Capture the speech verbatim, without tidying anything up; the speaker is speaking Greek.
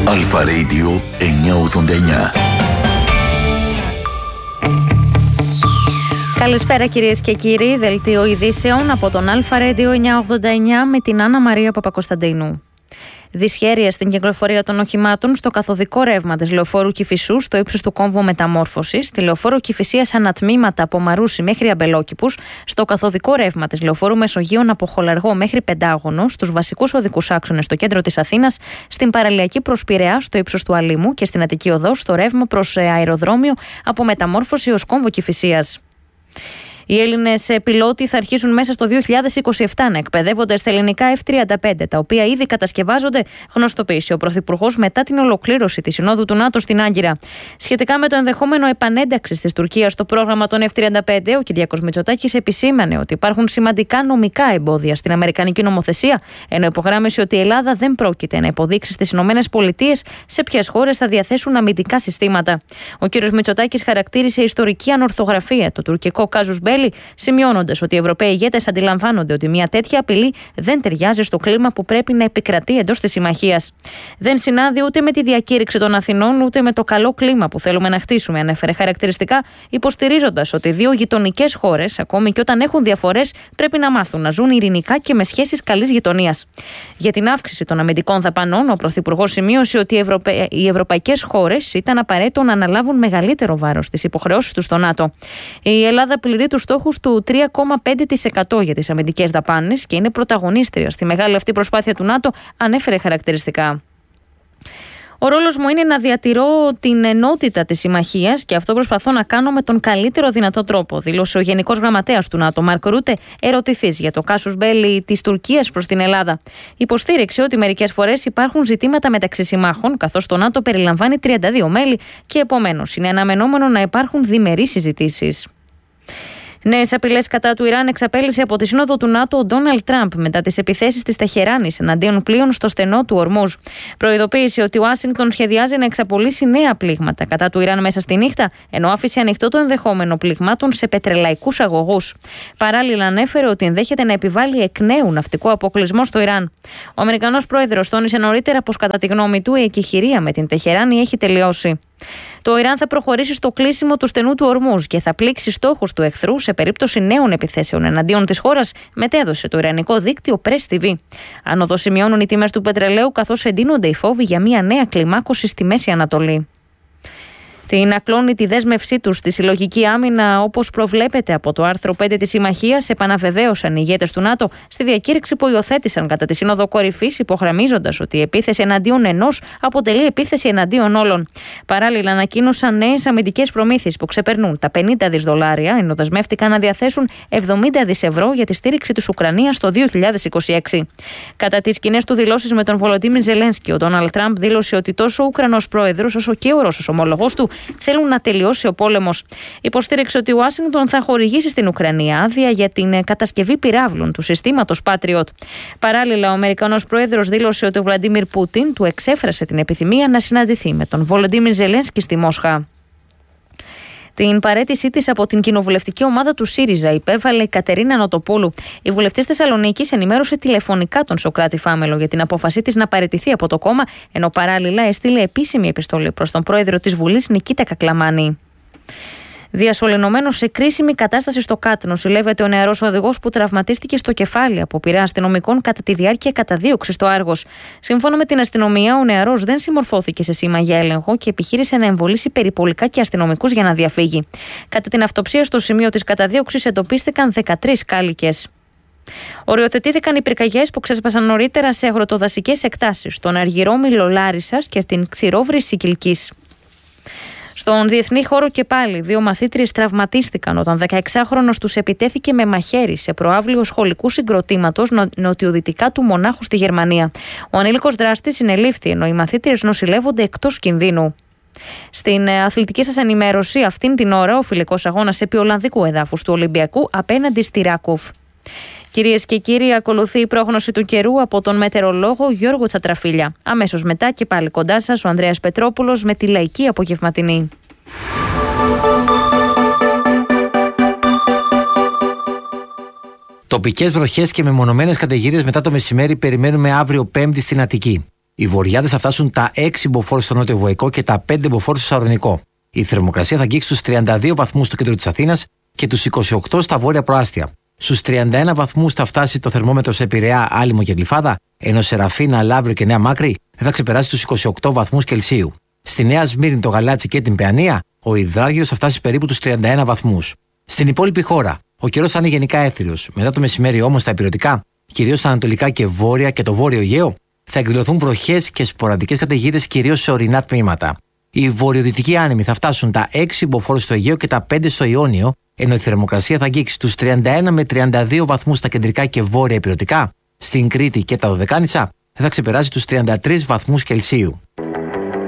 Αλφα Radio εννιακόσια ογδόντα εννιά. Καλησπέρα κυρίες και κύριοι, δελτίο ειδήσεων από τον Αλφα Radio εννιακόσια ογδόντα εννιά με την Άννα Μαρία Παπακοσταντίνου. Δυσχέρεια στην κυκλοφορία των οχημάτων στο καθοδικό ρεύμα της λεωφόρου Κηφισού στο ύψος του κόμβου μεταμόρφωσης, στη λεωφόρο Κηφισίας ανατμήματα από Μαρούσι μέχρι Αμπελόκηπους, στο καθοδικό ρεύμα της λεωφόρου Μεσογείων από Χολαργό μέχρι Πεντάγωνο, στους βασικούς οδικούς άξονες στο κέντρο της Αθήνας, στην παραλιακή προς Πειραιά στο ύψος του Αλήμου και στην Αττική Οδό στο ρεύμα προς αεροδρόμιο από Μεταμόρφωση ως κόμβο Κηφισίας. Οι Έλληνες πιλότοι θα αρχίσουν μέσα στο δύο χιλιάδες είκοσι επτά να εκπαιδεύονται στα ελληνικά εφ τριάντα πέντε, τα οποία ήδη κατασκευάζονται, γνωστοποίησε ο Πρωθυπουργός μετά την ολοκλήρωση της Συνόδου του ΝΑΤΟ στην Άγκυρα. Σχετικά με το ενδεχόμενο επανένταξης της Τουρκίας στο πρόγραμμα των εφ τριάντα πέντε, ο Κυριάκος Μητσοτάκης επισήμανε ότι υπάρχουν σημαντικά νομικά εμπόδια στην αμερικανική νομοθεσία, ενώ υπογράμμισε ότι η Ελλάδα δεν πρόκειται να υποδείξει στις ΗΠΑ σε ποιες χώρες θα διαθέσουν αμυντικά συστήματα. Ο κ. Μητσοτάκης χαρακτήρισε ιστορική ανορθογραφία το τουρκικό κάζους μπέλι, σημειώνοντας ότι οι Ευρωπαίοι ηγέτες αντιλαμβάνονται ότι μια τέτοια απειλή δεν ταιριάζει στο κλίμα που πρέπει να επικρατεί εντός της συμμαχίας. Δεν συνάδει ούτε με τη διακήρυξη των Αθηνών, ούτε με το καλό κλίμα που θέλουμε να χτίσουμε, ανέφερε χαρακτηριστικά, υποστηρίζοντας ότι δύο γειτονικές χώρες, ακόμη και όταν έχουν διαφορές, πρέπει να μάθουν να ζουν ειρηνικά και με σχέσεις καλής γειτονίας. Για την αύξηση των αμυντικών δαπανών, ο Πρωθυπουργός σημείωσε ότι οι, Ευρωπα... οι ευρωπαϊκές χώρες ήταν απαραίτητο να αναλάβουν μεγαλύτερο βάρος στις υποχρεώσεις του στο ΝΑΤΟ. Η Ελλάδα πληρεί τους στόχους του τρία κόμμα πέντε τοις εκατό για τις αμυντικές δαπάνες και είναι πρωταγωνίστρια στη μεγάλη αυτή προσπάθεια του ΝΑΤΟ, ανέφερε χαρακτηριστικά. Ο ρόλος μου είναι να διατηρώ την ενότητα της συμμαχίας και αυτό προσπαθώ να κάνω με τον καλύτερο δυνατό τρόπο, δήλωσε ο Γενικός Γραμματέας του ΝΑΤΟ, Μαρκ Ρούτε, ερωτηθής για το κάσους μπέλι της Τουρκίας προς την Ελλάδα. Υποστήριξε ότι μερικές φορές υπάρχουν ζητήματα μεταξύ συμμάχων, καθώς το ΝΑΤΟ περιλαμβάνει τριάντα δύο μέλη και επομένως είναι αναμενόμενο να υπάρχουν διμερείς συζητήσεις. Νέες απειλές κατά του Ιράν εξαπέλυσε από τη Σύνοδο του ΝΑΤΟ ο Ντόναλντ Τραμπ μετά τις επιθέσεις της Τεχεράνης εναντίον πλοίων στο στενό του Ορμούζ. Προειδοποίησε ότι η Ουάσιγκτον σχεδιάζει να εξαπολύσει νέα πλήγματα κατά του Ιράν μέσα στη νύχτα, ενώ άφησε ανοιχτό το ενδεχόμενο πληγμάτων σε πετρελαϊκούς αγωγούς. Παράλληλα, ανέφερε ότι ενδέχεται να επιβάλλει εκ νέου ναυτικό αποκλεισμό στο Ιράν. Ο Αμερικανός πρόεδρος τόνισε νωρίτερα πως κατά τη γνώμη του η εκεχηρία με την Τεχεράνη έχει τελειώσει. Το Ιράν θα προχωρήσει στο κλείσιμο του στενού του Ορμούζ και θα πλήξει στόχους του εχθρού σε περίπτωση νέων επιθέσεων εναντίον της χώρας, μετέδωσε το ιρανικό δίκτυο Press τι βι. Ανωδό σημειώνουν οι τιμές του πετρελαίου, καθώς εντείνονται οι φόβοι για μια νέα κλιμάκωση στη Μέση Ανατολή. Την ακλόνη τη δέσμευσή του στη συλλογική άμυνα, όπως προβλέπεται από το άρθρο πέντε της Συμμαχίας, επαναβεβαίωσαν οι ηγέτες του ΝΑΤΟ στη διακήρυξη που υιοθέτησαν κατά τη Σύνοδο Κορυφής, υπογραμμίζοντας ότι η επίθεση εναντίον ενός αποτελεί επίθεση εναντίον όλων. Παράλληλα, ανακοίνωσαν νέες αμυντικές προμήθειες που ξεπερνούν τα πενήντα δισεκατομμύρια δολάρια, ενώ δεσμεύτηκαν να διαθέσουν εβδομήντα δισεκατομμύρια ευρώ για τη στήριξη της Ουκρανίας το δύο χιλιάδες είκοσι έξι. Κατά τις κοινές του δηλώσεις με τον Βολοντίμιρ Ζελένσκι, ο Ντόναλντ Τραμπ δήλωσε ότι τόσο ο Ουκρανός πρόεδρος όσο και ο Ρώσος ομόλογος του θέλουν να τελειώσει ο πόλεμος. Υποστήριξε ότι η Ουάσιγκτον θα χορηγήσει στην Ουκρανία άδεια για την κατασκευή πυράβλων του συστήματος Patriot. Παράλληλα, ο Αμερικανός πρόεδρος δήλωσε ότι ο Βλαντίμιρ Πούτιν του εξέφρασε την επιθυμία να συναντηθεί με τον Βολοντίμιρ Ζελένσκι στη Μόσχα. Την παραίτησή της από την κοινοβουλευτική ομάδα του ΣΥΡΙΖΑ υπέβαλε η Κατερίνα Νοτοπούλου. Η βουλευτής Θεσσαλονίκης ενημέρωσε τηλεφωνικά τον Σωκράτη Φάμελο για την απόφασή της να παραιτηθεί από το κόμμα, ενώ παράλληλα έστειλε επίσημη επιστολή προς τον πρόεδρο της Βουλής Νικήτα Κακλαμάνη. Διασωληνωμένος σε κρίσιμη κατάσταση στο ΚΑΤ νοσηλεύεται ο νεαρός οδηγός που τραυματίστηκε στο κεφάλι από πειρά αστυνομικών κατά τη διάρκεια καταδίωξης στο Άργος. Σύμφωνα με την αστυνομία, ο νεαρός δεν συμμορφώθηκε σε σήμα για έλεγχο και επιχείρησε να εμβολήσει περιπολικά και αστυνομικούς για να διαφύγει. Κατά την αυτοψία στο σημείο της καταδίωξης εντοπίστηκαν δεκατρείς κάλικες. Οριοθετήθηκαν οι πυρκαγιές που ξέσπασαν νωρίτερα σε αγροτοδασικές εκτάσεις, στον Αργυρόμιλο Λάρισσας και στην Ξηρόβρηση Κιλκής. Στον διεθνή χώρο και πάλι, δύο μαθήτριες τραυματίστηκαν όταν δεκαεξάχρονος τους επιτέθηκε με μαχαίρι σε προαύλιο σχολικού συγκροτήματος νο- νοτιοδυτικά του Μονάχου στη Γερμανία. Ο ανήλικος δράστης συνελήφθη, ενώ οι μαθήτριες νοσηλεύονται εκτός κινδύνου. Στην αθλητική σας ενημέρωση, αυτήν την ώρα ο φιλικός αγώνας επί Ολλανδικού εδάφους του Ολυμπιακού απέναντι στη Ράκοφ. Κυρίες και κύριοι, ακολουθεί η πρόγνωση του καιρού από τον μετεωρολόγο Γιώργο Τσατραφίλια. Αμέσως μετά και πάλι κοντά σας ο Ανδρέας Πετρόπουλος με τη λαϊκή απογευματινή. Τοπικές βροχές και μεμονωμένες καταιγίδες μετά το μεσημέρι περιμένουμε αύριο Πέμπτη στην Αττική. Οι βοριάδες θα φτάσουν τα έξι μποφόρ στο νότιο Βοϊκό και τα πέντε μποφόρ στο Σαλονικό. Η θερμοκρασία θα αγγίξει στους τριάντα δύο βαθμούς στο κέντρο της Αθήνας και τους είκοσι οκτώ στα βόρεια προάστια. Στους τριάντα ένα βαθμούς θα φτάσει το θερμόμετρο σε Πειραιά, Άλυμο και Γλυφάδα, ενώ σε Ραφίνα, Λαύριο και Νέα Μάκρη δεν θα ξεπεράσει τους είκοσι οκτώ βαθμούς Κελσίου. Στη Νέα Σμύρνη, το Γαλάτσι και την Παιανία, ο υδράργυρος θα φτάσει περίπου τους τριάντα ένα βαθμούς. Στην υπόλοιπη χώρα, ο καιρός θα είναι γενικά έθριος. Μετά το μεσημέρι όμως στα υπηρετικά, κυρίως στα ανατολικά και βόρεια και το βόρειο Αιγαίο, θα εκδηλωθούν βροχές και σποραδικές καταιγίδες κυρίως σε ορεινά τμήματα. Οι βορειοδυτικοί άνεμοι θα φτάσουν τα έξι μποφόρ στο Αιγαίο και τα πέντε στο Ιόνιο, ενώ η θερμοκρασία θα αγγίξει τους τριάντα ένα με τριάντα δύο βαθμούς στα κεντρικά και βόρεια υπηρετικά. Στην Κρήτη και τα Δωδεκάνησα δεν θα ξεπεράσει τους τριάντα τρεις βαθμούς Κελσίου.